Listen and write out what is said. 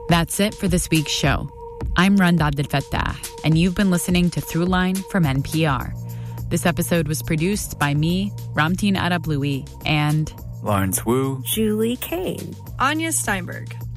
That's it for this week's show. I'm Rund Abdelfattah, and you've been listening to Throughline from NPR. This episode was produced by me, Ramtin Arablouei, and Lawrence Wu, Julie Kane, Anya Steinberg.